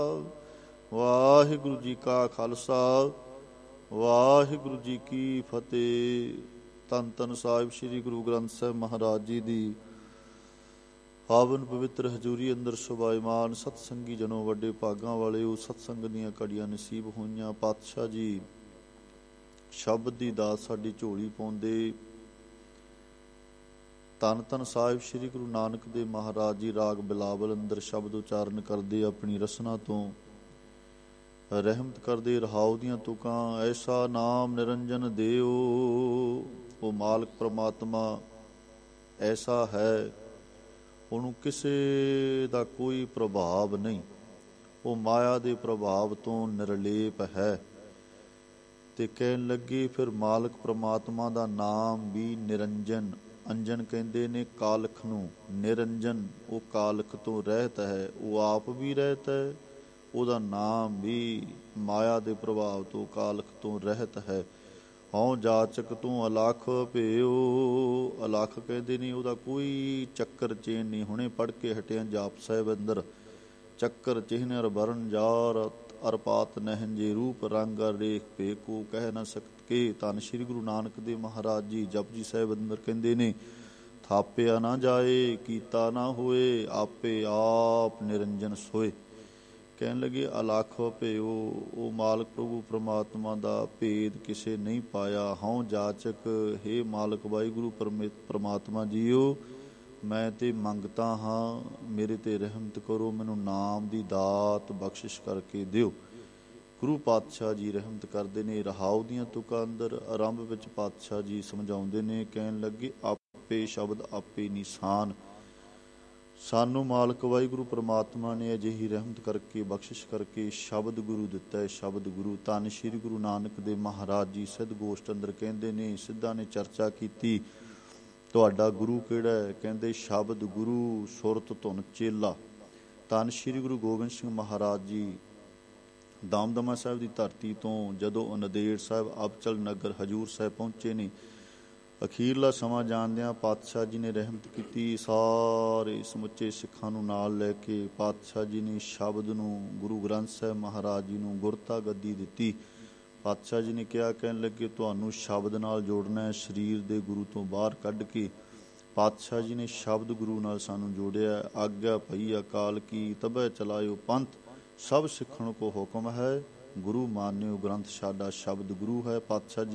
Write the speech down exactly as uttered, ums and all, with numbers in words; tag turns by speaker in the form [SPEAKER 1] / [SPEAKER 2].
[SPEAKER 1] ਵਾਹਿਗੁਰੂ ਜੀ ਕਾ ਖਾਲਸਾ ਵਾਹਿਗੁਰੂ ਜੀ ਕੀ ਫਤਿਹ। ਧੰਨ ਧੰਨ ਸਾਹਿਬ ਸ੍ਰੀ ਗੁਰੂ ਗ੍ਰੰਥ ਸਾਹਿਬ ਮਹਾਰਾਜ ਜੀ ਦੀ ਪਾਵਨ ਪਵਿੱਤਰ ਹਜ਼ੂਰੀ ਅੰਦਰ ਸੁਭਾਈਮਾਨ ਸਤਸੰਗੀ ਜਨੋ, ਵੱਡੇ ਭਾਗਾਂ ਵਾਲੇ ਉਹ ਸਤਸੰਗ ਦੀਆਂ ਘੜੀਆਂ ਨਸੀਬ ਹੋਈਆਂ। ਪਾਤਸ਼ਾਹ ਜੀ ਸ਼ਬਦ ਦੀ ਦਾਤ ਸਾਡੀ ਝੋਲੀ ਪਾਉਂਦੇ। ਧੰਨ ਧੰਨ ਸਾਹਿਬ ਸ੍ਰੀ ਗੁਰੂ ਨਾਨਕ ਦੇਵ ਮਹਾਰਾਜ ਜੀ ਰਾਗ ਬਿਲਾਵਲ ਅੰਦਰ ਸ਼ਬਦ ਉਚਾਰਨ ਕਰਦੇ ਆਪਣੀ ਰਸਨਾ ਤੋਂ ਰਹਿਮਤ ਕਰਦੇ। ਰਹਾਉ ਦੀਆਂ ਤੁਕਾਂ ਐਸਾ ਨਾਮ ਨਿਰੰਜਨ ਦਿਓ, ਉਹ ਮਾਲਕ ਪ੍ਰਮਾਤਮਾ ਐਸਾ ਹੈ, ਉਹਨੂੰ ਕਿਸੇ ਦਾ ਕੋਈ ਪ੍ਰਭਾਵ ਨਹੀਂ, ਉਹ ਮਾਇਆ ਦੇ ਪ੍ਰਭਾਵ ਤੋਂ ਨਿਰਲੇਪ ਹੈ। ਤੇ ਕਹਿਣ ਲੱਗੇ ਫਿਰ ਮਾਲਕ ਪ੍ਰਮਾਤਮਾ ਦਾ ਨਾਮ ਵੀ ਨਿਰੰਜਨ, ਅੰਜਨ ਕਹਿੰਦੇ ਨੇ ਕਾਲਖ ਨੂੰ, ਨਿਰੰਜਨ ਉਹ ਕਾਲਖ ਤੋਂ ਰਹਿਤ ਹੈ, ਉਹ ਆਪ ਵੀ ਰਹਿਤ ਹੈ, ਉਹਦਾ ਨਾਮ ਵੀ ਮਾਇਆ ਦੇ ਪ੍ਰਭਾਵ ਤੋਂ ਕਾਲਖ ਤੋਂ ਰਹਿਤ ਹੈ। ਹਉ ਜਾਚਕ ਤੂੰ ਅਲਖ ਭਿਓ, ਅਲਖ ਕਹਿੰਦੇ ਨੇ ਉਹਦਾ ਕੋਈ ਚੱਕਰ ਚੇਨ ਨਹੀਂ। ਹੁਣੇ ਪੜ੍ਹ ਕੇ ਹਟਿਆ ਜਾਪ ਸਾਹਿਬ ਅੰਦਰ, ਚੱਕਰ ਚਿਹਨ ਅਰ ਬਰਨ ਜਾਰ ਅਰ ਪਾਤ ਨਹਿਨ ਜੇ ਰੂਪ ਰੰਗ ਅਰ ਰੇਖ ਭੇ ਕੋ ਕਹਿ ਨਾ ਸਕਤ ਕੇ। ਧੰਨ ਸ਼੍ਰੀ ਗੁਰੂ ਨਾਨਕ ਦੇਵ ਮਹਾਰਾਜ ਜੀ ਜਪਜੀ ਸਾਹਿਬ ਅੰਦਰ ਕਹਿੰਦੇ ਨੇ ਥਾਪਿਆ ਨਾ ਜਾਏ, ਕੀਤਾ ਨਾ ਹੋਏ, ਆਪੇ ਆਪ ਨਿਰੰਜਨ ਸੋਏ। ਕਹਿਣ ਲੱਗੇ ਅਲਖ ਭਿਓ, ਉਹ ਮਾਲਕ ਪ੍ਰਭੂ ਪ੍ਰਮਾਤਮਾ ਦਾ ਭੇਦ ਕਿਸੇ ਨਹੀਂ ਪਾਇਆ। ਹਉ ਜਾਚਕ, ਹੇ ਮਾਲਕ ਵਾਹਿਗੁਰੂ ਪ੍ਰਮਾਤਮਾ ਜੀਓ, ਮੈਂ ਤੇ ਮੰਗਤਾ ਹਾਂ, ਮੇਰੇ ਤੇ ਰਹਿਮਤ ਕਰੋ, ਮੈਨੂੰ ਨਾਮ ਦੀ ਦਾਤ ਬਖਸ਼ਿਸ਼ ਕਰਕੇ ਦਿਓ। ਗੁਰੂ ਪਾਤਸ਼ਾਹ ਜੀ ਰਹਿਮਤ ਕਰਦੇ ਨੇ। ਰਹਾਉ ਦੀਆਂ ਤੁਕਾਂ ਅੰਦਰ ਆਰੰਭ ਵਿੱਚ ਪਾਤਸ਼ਾਹ ਜੀ ਸਮਝਾਉਂਦੇ ਨੇ, ਕਹਿਣ ਲੱਗੇ ਆਪੇ ਸ਼ਬਦ ਆਪੇ ਨਿਸ਼ਾਨ। ਸਾਨੂੰ ਮਾਲਕ ਵਾਹਿਗੁਰੂ ਪ੍ਰਮਾਤਮਾ ਨੇ ਅਜਿਹੀ ਰਹਿਮਤ ਕਰਕੇ ਬਖਸ਼ਿਸ਼ ਕਰਕੇ ਸ਼ਬਦ ਗੁਰੂ ਦਿੱਤਾ ਹੈ। ਸ਼ਬਦ ਗੁਰੂ ਧੰਨ ਸ਼੍ਰੀ ਗੁਰੂ ਨਾਨਕ ਦੇਵ ਮਹਾਰਾਜ ਜੀ ਸਿੱਧ ਗੋਸ਼ਟ ਅੰਦਰ ਕਹਿੰਦੇ ਨੇ, ਸਿੱਧਾਂ ਨੇ ਚਰਚਾ ਕੀਤੀ ਤੁਹਾਡਾ ਗੁਰੂ ਕਿਹੜਾ ਹੈ? ਕਹਿੰਦੇ ਸ਼ਬਦ ਗੁਰੂ, ਸੁਰਤ ਧੁਨ ਚੇਲਾ। ਧੰਨ ਸ਼੍ਰੀ ਗੁਰੂ ਗੋਬਿੰਦ ਸਿੰਘ ਮਹਾਰਾਜ ਜੀ ਦਮਦਮਾ ਸਾਹਿਬ ਦੀ ਧਰਤੀ ਤੋਂ ਜਦੋਂ ਨੰਦੇੜ ਸਾਹਿਬ ਅਬਚਲ ਨਗਰ ਹਜੂਰ ਸਾਹਿਬ ਪਹੁੰਚੇ ਨੇ, ਅਖੀਰਲਾ ਸਮਾਂ ਜਾਣਦਿਆਂ ਪਾਤਸ਼ਾਹ ਜੀ ਨੇ ਰਹਿਮਤ ਕੀਤੀ। ਸਾਰੇ ਸਮੁੱਚੇ ਸਿੱਖਾਂ ਨੂੰ ਨਾਲ ਲੈ ਕੇ ਪਾਤਸ਼ਾਹ ਜੀ ਨੇ ਸ਼ਬਦ ਨੂੰ, ਗੁਰੂ ਗ੍ਰੰਥ ਸਾਹਿਬ ਮਹਾਰਾਜ ਜੀ ਨੂੰ ਗੁਰਤਾ ਗੱਦੀ ਦਿੱਤੀ। ਪਾਤਸ਼ਾਹ ਜੀ ਨੇ ਕਿਹਾ, ਕਹਿਣ ਲੱਗੇ ਤੁਹਾਨੂੰ ਸ਼ਬਦ ਨਾਲ ਜੋੜਨਾ ਹੈ, ਸਰੀਰ ਦੇ ਗੁਰੂ ਤੋਂ ਬਾਹਰ ਕੱਢ ਕੇ। ਪਾਤਸ਼ਾਹ ਜੀ ਨੇ ਸ਼ਬਦ ਗੁਰੂ ਨਾਲ ਸਾਨੂੰ ਜੋੜਿਆ। ਆਗਿਆ ਭਈ ਅਕਾਲ ਕੀ, ਤਬੈ ਚਲਾਇਓ ਪੰਥ, ਸਭ ਸਿੱਖਣ ਕੋ ਹੁਕਮ ਹੈ, ਗੁਰੂ ਮਾਨਿਓ ਗ੍ਰੰਥ ਸਾਡਾ ਸ਼ਬਦ ਗੁਰੂ ਹੈ। ਪਾਤਸ਼ਾਹ ਜੀ